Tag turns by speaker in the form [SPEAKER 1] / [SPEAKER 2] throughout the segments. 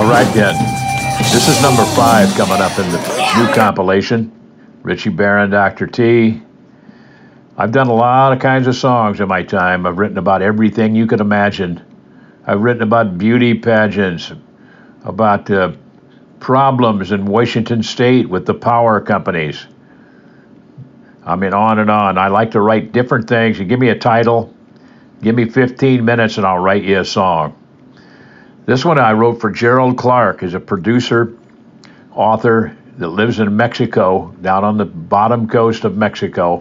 [SPEAKER 1] All right, then. This is number 5 coming up in the new compilation. Richie Barron, Dr. T. I've done a lot of kinds of songs in my time. I've written about everything you could imagine. I've written about beauty pageants, about problems in Washington State with the power companies. I mean, on and on. I like to write different things. You give me a title, give me 15 minutes, and I'll write you a song. This one I wrote for Gerald Clark. He's a producer, author that lives in Mexico, down on the bottom coast of Mexico,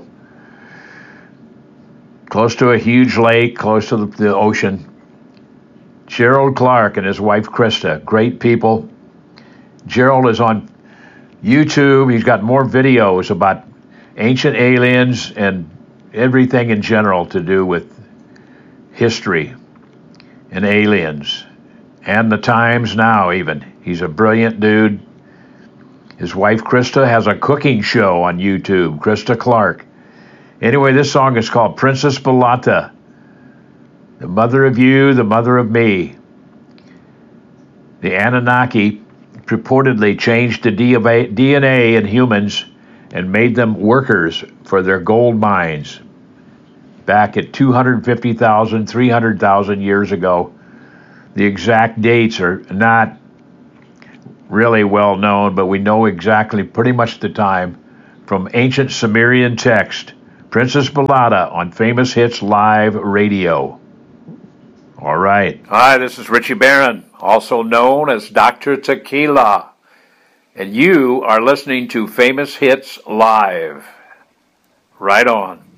[SPEAKER 1] close to a huge lake, close to the ocean. Gerald Clark and his wife Krista, great people. Gerald is on YouTube. He's got more videos about ancient aliens and everything in general to do with history and aliens and the times now even. He's a brilliant dude. His wife Krista has a cooking show on YouTube, Krista Clark. Anyway, this song is called Princess Balata, the mother of you, the mother of me. The Anunnaki purportedly changed the DNA in humans and made them workers for their gold mines back at 250,000, 300,000 years ago. The exact dates are not really well known, but we know exactly pretty much the time from ancient Sumerian text. Princess Balata on Famous Hits Live Radio. All right. Hi, this is Richie Barron, also known as Dr. Tequila. And you are listening to Famous Hits Live. Right on.